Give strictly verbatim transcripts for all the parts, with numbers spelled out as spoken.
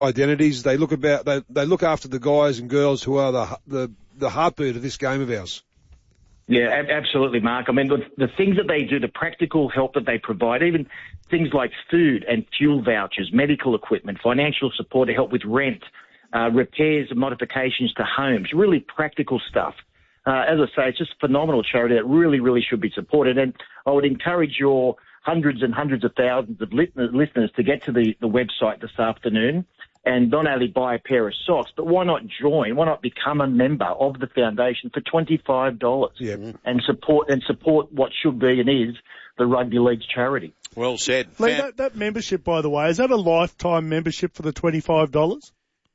identities. They look about they they look after the guys and girls who are the the the heartbeat of this game of ours. Yeah, ab- absolutely, Mark. I mean, the, the things that they do, the practical help that they provide, even things like food and fuel vouchers, medical equipment, financial support to help with rent, uh, repairs and modifications to homes, really practical stuff. Uh, as I say, it's just a phenomenal charity that really, really should be supported. And I would encourage your hundreds and hundreds of thousands of listeners to get to the, the website this afternoon and not only buy a pair of socks, but why not join? Why not become a member of the foundation for twenty-five dollars yeah. and support and support what should be and is the Rugby League's charity? Well said. Lee, that, that membership, by the way, is that a lifetime membership for the twenty-five dollars?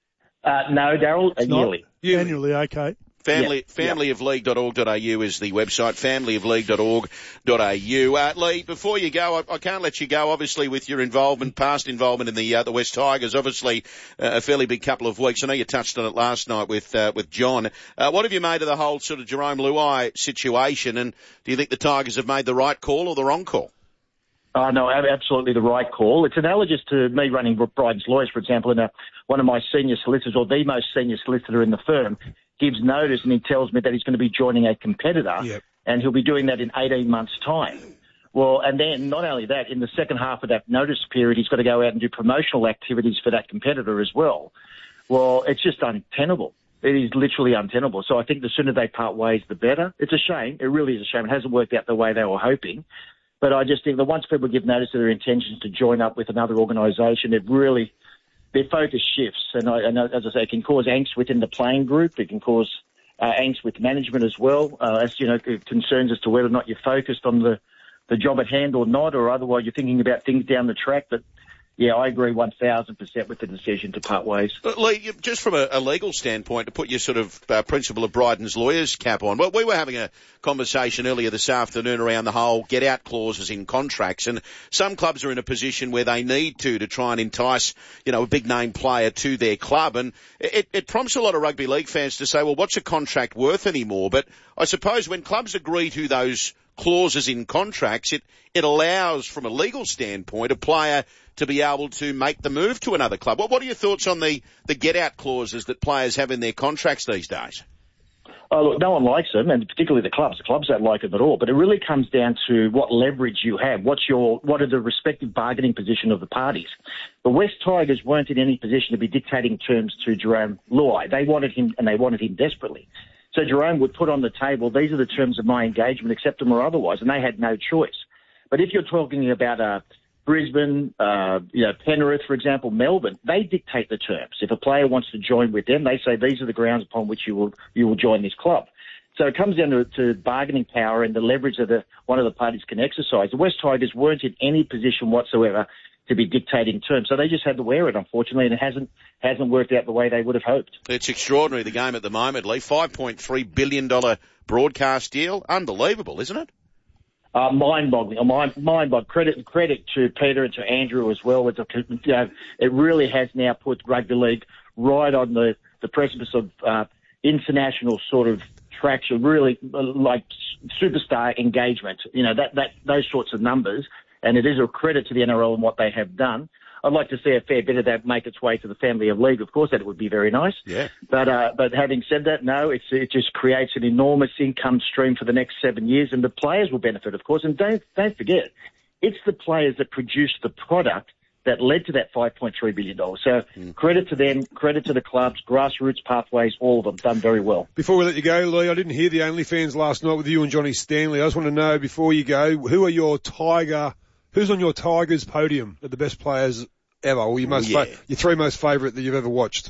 Uh, no, Daryl, uh, yearly. yearly. Annually, okay. Family, yep. family of league dot org dot a u is the website, family of league dot org dot a u. Uh, Lee, before you go, I, I can't let you go, obviously, with your involvement, past involvement in the uh, the West Tigers, obviously uh, a fairly big couple of weeks. I know you touched on it last night with uh, with John. Uh, what have you made of the whole sort of Jerome Luai situation, and do you think the Tigers have made the right call or the wrong call? Oh, no, absolutely the right call. It's analogous to me running Bryden's Lawyers, for example, and uh, one of my senior solicitors, or the most senior solicitor in the firm, gives notice and he tells me that he's going to be joining a competitor, yep. and he'll be doing that in eighteen months' time. Well, and then not only that, in the second half of that notice period, he's got to go out and do promotional activities for that competitor as well. Well, it's just untenable. It is literally untenable. So I think the sooner they part ways, the better. It's a shame. It really is a shame. It hasn't worked out the way they were hoping. But I just think that once people give notice of their intentions to join up with another organisation, it really, their focus shifts. And, I, and as I say, it can cause angst within the playing group. It can cause uh, angst with management as well, uh, as, you know, concerns as to whether or not you're focused on the, the job at hand or not, or otherwise you're thinking about things down the track. But yeah, I agree one thousand percent with the decision to part ways. But Lee, just from a, a legal standpoint, to put your sort of uh, principal of Bryden's Lawyers cap on, well, we were having a conversation earlier this afternoon around the whole get-out clauses in contracts, and some clubs are in a position where they need to to try and entice, you know, a big-name player to their club, and it, it prompts a lot of rugby league fans to say, well, what's a contract worth anymore? But I suppose when clubs agree to those clauses in contracts, it, it allows, from a legal standpoint, a player to be able to make the move to another club. What, what are your thoughts on the, the get-out clauses that players have in their contracts these days? Oh, look, no one likes them, and particularly the clubs. The clubs don't like them at all. But it really comes down to what leverage you have. What's your, what are the respective bargaining position of the parties? The West Tigers weren't in any position to be dictating terms to Jerome Luai. They wanted him, and they wanted him desperately. So Jerome would put on the table, these are the terms of my engagement, accept them or otherwise, and they had no choice. But if you're talking about a Brisbane, uh, you know, Penrith, for example, Melbourne, they dictate the terms. If a player wants to join with them, they say these are the grounds upon which you will you will join this club. So it comes down to, to bargaining power and the leverage that the, one of the parties can exercise. The West Tigers weren't in any position whatsoever to be dictating terms, so they just had to wear it, unfortunately, and it hasn't hasn't worked out the way they would have hoped. It's extraordinary, the game at the moment, Lee. five point three billion dollars broadcast deal. Unbelievable, isn't it? Uh, mind-boggling. Mind, mind-boggling. Credit, credit to Peter and to Andrew as well. It's a, you know, it really has now put rugby league right on the, the precipice of uh, international sort of traction, really uh, like superstar engagement. You know, that, that those sorts of numbers. And it is a credit to the N R L and what they have done. I'd like to see a fair bit of that make its way to the family of league. Of course, that would be very nice. Yeah. But uh, but having said that, no, it's, it just creates an enormous income stream for the next seven years, and the players will benefit, of course. And don't don't forget, it's the players that produce the product that led to that five point three billion dollars. So mm. credit to them, credit to the clubs, grassroots pathways, all of them done very well. Before we let you go, Lee, I didn't hear the OnlyFans last night with you and Johnny Stanley. I just want to know, before you go, who are your Tiger, who's on your Tigers podium of the best players ever, or your most yeah. fa- your three most favourite that you've ever watched?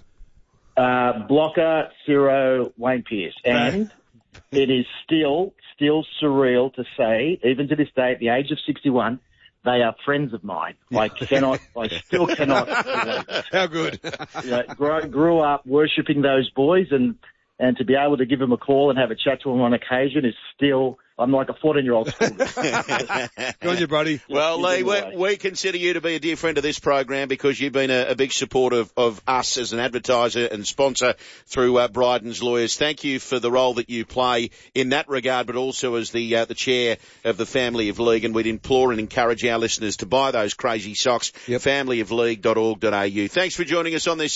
Uh, Blocker, Ciro, Wayne Pearce. And it is still, still surreal to say, even to this day, at the age of sixty-one, they are friends of mine. I cannot, I still cannot believe it. How good. You know, grew, grew up worshipping those boys, and, and to be able to give them a call and have a chat to them on occasion is still I'm like a fourteen-year-old. Good on you, buddy. Well, Lee, we, we consider you to be a dear friend of this program because you've been a, a big supporter of, of us as an advertiser and sponsor through uh, Bryden's Lawyers. Thank you for the role that you play in that regard, but also as the uh, the chair of the Family of League. And we'd implore and encourage our listeners to buy those crazy socks. Yep. family of league dot org dot a u. Thanks for joining us on this